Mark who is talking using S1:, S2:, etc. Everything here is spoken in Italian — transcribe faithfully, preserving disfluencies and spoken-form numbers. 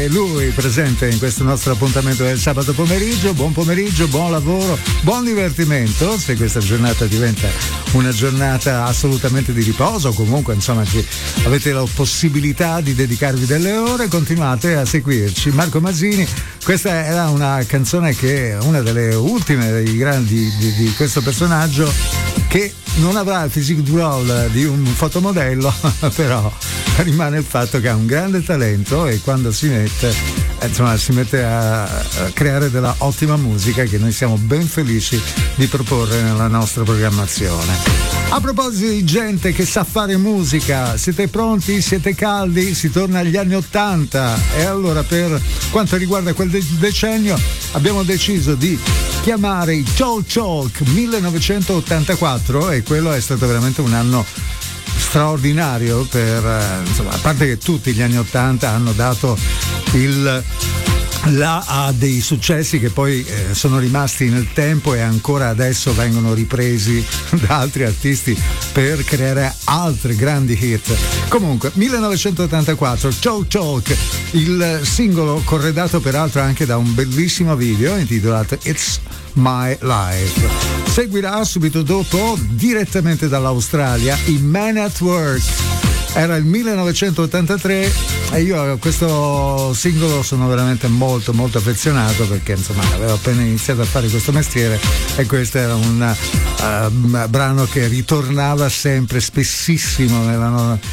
S1: anche lui presente in questo nostro appuntamento del sabato pomeriggio. Buon pomeriggio, buon lavoro, buon divertimento, se questa giornata diventa una giornata assolutamente di riposo, comunque insomma avete la possibilità di dedicarvi delle ore, continuate a seguirci. Marco Mazzini, questa era una canzone che è una delle ultime dei grandi di, di questo personaggio, che non avrà il physique du rôle di un fotomodello, però rimane il fatto che ha un grande talento e quando si mette, insomma, si mette a, a creare della ottima musica che noi siamo ben felici di proporre nella nostra programmazione. A proposito di gente che sa fare musica, siete pronti? Siete caldi? Si torna agli anni ottanta e allora per quanto riguarda quel de- decennio abbiamo deciso di chiamare i Talk Talk millenovecentottantaquattro e quello è stato veramente un anno straordinario per, insomma, a parte che tutti gli anni ottanta hanno dato il là a dei successi che poi eh, sono rimasti nel tempo e ancora adesso vengono ripresi da altri artisti per creare altre grandi hit. Comunque millenovecentottantaquattro, Talk Talk, il singolo corredato peraltro anche da un bellissimo video intitolato It's My Life. Seguirà subito dopo, direttamente dall'Australia, i Man at Work. Era il millenovecentottantatré e io a questo singolo sono veramente molto molto affezionato perché insomma avevo appena iniziato a fare questo mestiere e questo era un uh, brano che ritornava sempre spessissimo nella,